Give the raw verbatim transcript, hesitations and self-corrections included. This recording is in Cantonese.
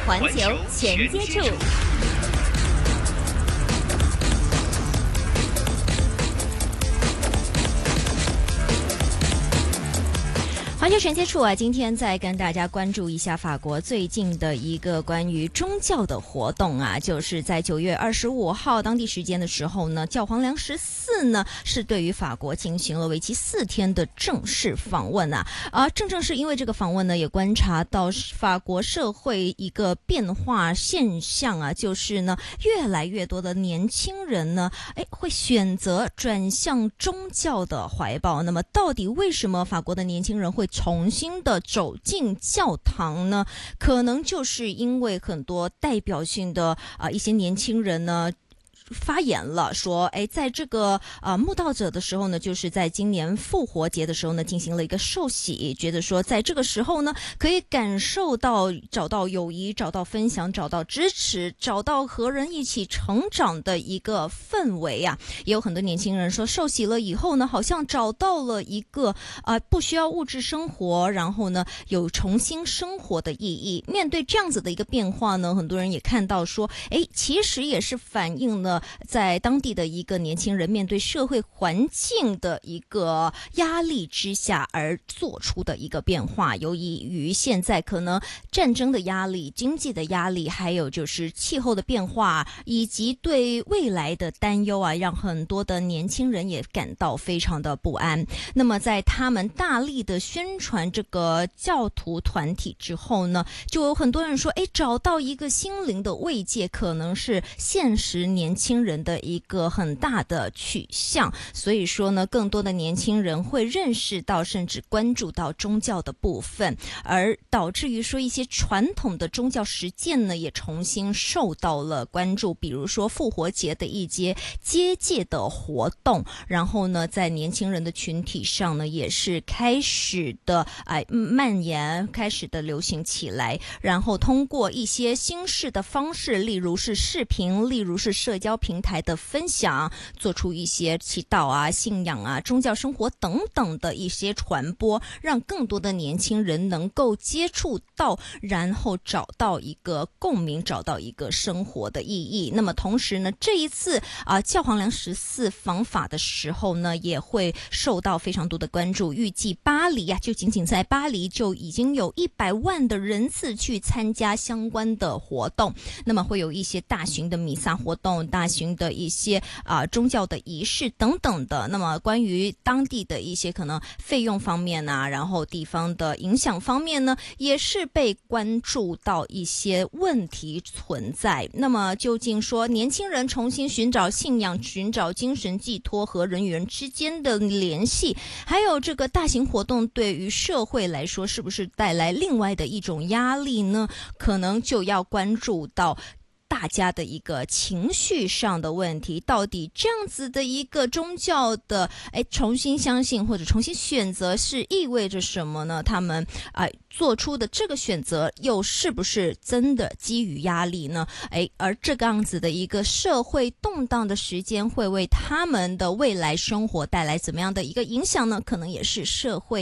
环球全接触。环球全接触啊，今天再跟大家关注一下法国最近的一个关于宗教的活动啊，就是在九月二十五号当地时间的时候呢，教皇良十四呢是对于法国进行了为期四天的正式访问啊，啊，正正是因为这个访问呢，也观察到法国社会一个变化现象啊，就是呢，越来越多的年轻人呢，哎，会选择转向宗教的怀抱。那么，到底为什么法国的年轻人会重新的走进教堂呢？可能就是因为很多代表性的啊、呃、一些年轻人呢发言了，说哎，在这个呃慕道者的时候呢，就是在今年复活节的时候呢，进行了一个受洗，觉得说在这个时候呢，可以感受到找到友谊，找到分享，找到支持，找到和人一起成长的一个氛围啊。也有很多年轻人说，受洗了以后呢，好像找到了一个啊、呃、不需要物质生活，然后呢有重新生活的意义。面对这样子的一个变化呢，很多人也看到说，哎，其实也是反映了在当地的一个年轻人面对社会环境的一个压力之下而做出的一个变化，由于现在可能战争的压力、经济的压力，还有就是气候的变化，以及对未来的担忧啊，让很多的年轻人也感到非常的不安。那么在他们大力的宣传这个教徒团体之后呢，就有很多人说，哎，找到一个心灵的慰藉，可能是现实年轻年轻人的一个很大的取向，所以说呢，更多的年轻人会认识到甚至关注到宗教的部分，而导致于说一些传统的宗教实践呢也重新受到了关注，比如说复活节的一些接界的活动，然后呢在年轻人的群体上呢也是开始的哎蔓延，开始的流行起来，然后通过一些新式的方式，例如是视频，例如是社交平台的分享，做出一些祈祷啊、信仰啊、宗教生活等等的一些传播，让更多的年轻人能够接触到，然后找到一个共鸣，找到一个生活的意义。那么同时呢，这一次啊、呃，教皇良十四访法的时候呢，也会受到非常多的关注。预计巴黎啊，就仅仅在巴黎就已经有一百万的人次去参加相关的活动。那么会有一些大型的弥撒活动，大型的一些啊、呃、宗教的仪式等等的。那么关于当地的一些可能费用方面啊，然后地方的影响方面呢，也是被关注到一些问题存在。那么究竟说年轻人重新寻找信仰、寻找精神寄托和人与人之间的联系，还有这个大型活动对于社会来说是不是带来另外的一种压力呢？可能就要关注到大家的一个情绪上的问题，到底这样子的一个宗教的哎重新相信或者重新选择是意味着什么呢？他们哎做出的这个选择又是不是真的基于压力呢？哎，而这个样子的一个社会动荡的时间会为他们的未来生活带来怎么样的一个影响呢？可能也是社会